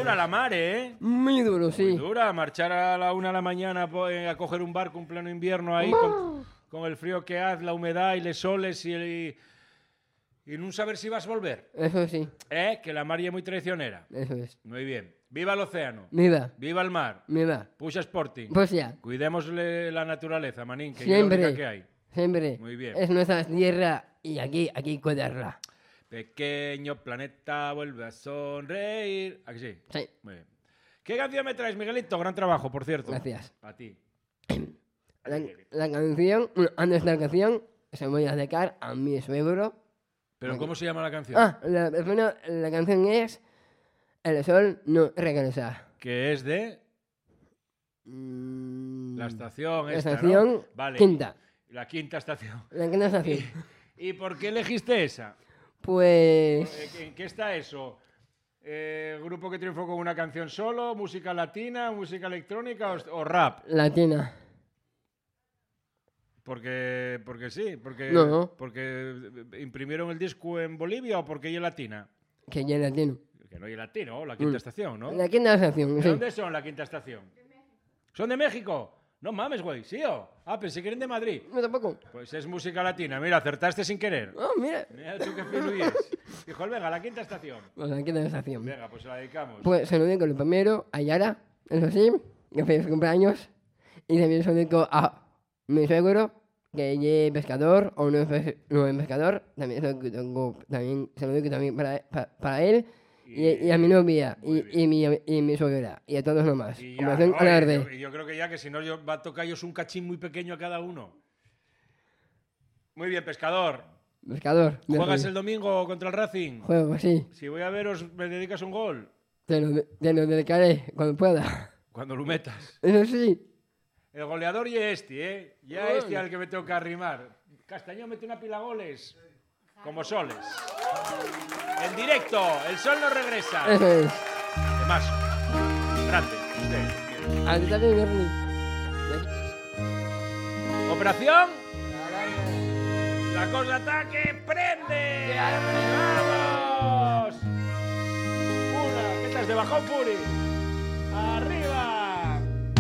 dura la mar, ¿eh? Muy duro, sí. Muy dura, marchar a la 1 de la mañana a coger un barco en pleno invierno ahí con el frío que hace, la humedad y los soles y no saber si vas a volver. Eso sí, Que la mar es muy traicionera. eso es. Muy bien. Viva el océano. Viva, Viva el mar. viva. Puxa Sporting. Pues ya, Cuidemos la naturaleza, manín, que es la siempre, única que hay. siempre. Muy bien. Es nuestra tierra y aquí cuidarla. Pequeño planeta vuelve a sonreír. ¿A que sí? Sí, Muy bien. ¿Qué canción me traes, Miguelito? Gran trabajo, por cierto. gracias. A ti. La canción, antes de la canción, se voy a dedicar a mi suegro. ¿Pero cómo se llama la canción? La canción es El sol no regresa. Que es de Mm, la estación la esta, estación ¿no? Vale. quinta. La quinta estación. La quinta estación. ¿Y por qué elegiste esa? Pues... ¿En qué está eso? ¿Grupo que triunfó con una canción solo? ¿Música latina? ¿Música electrónica? ¿O rap? Latina. Porque sí, No. porque imprimieron el disco en Bolivia o porque ella es latina. Que ya latino. Que no es latino, la quinta estación, ¿no? La quinta estación, ¿De sí. dónde son la quinta estación? ¿Son de México? No mames, güey, sí o. Pensé que eran de Madrid. No, tampoco. Pues es música latina. Mira, acertaste sin querer. Oh, mira. Mira tú qué fino es. Dijo, venga, la quinta estación. Pues la quinta estación. Venga, pues se la dedicamos. Pues se lo dedico lo primero a Yara, eso sí, que feliz cumpleaños. Y también se lo dedico a mi suegro, que ella es pescador o no es pescador. También se lo dedico también para él. Y a mi novia, y mi suegra, y a todos nomás. Y ya, Conversación ¿no? alarde. Yo creo que ya, que si no, va a tocar un cachín muy pequeño a cada uno. Muy bien, pescador. Pescador. ¿Juegas el domingo contra el Racing? Juego, sí. Si voy a veros, ¿me dedicas un gol? Te lo dedicaré cuando pueda. Cuando lo metas. Eso sí. El goleador y este, Ya Bueno. al que me tengo que arrimar. Castañón mete una pila goles. Como soles. En directo, el sol no regresa. Eso es. De más. Grande, usted. A ti también, Bernie. Operación. La cosa ataque prende. ¡Vamos! Una. ¿Qué estás de bajón, Puri? Arriba.